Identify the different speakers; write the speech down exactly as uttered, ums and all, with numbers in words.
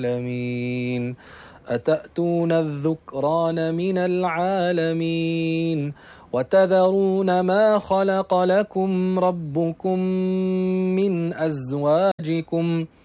Speaker 1: العالمين أتأتون الذكران من العالمين وتذرون ما خلق لكم ربكم من أزواجكم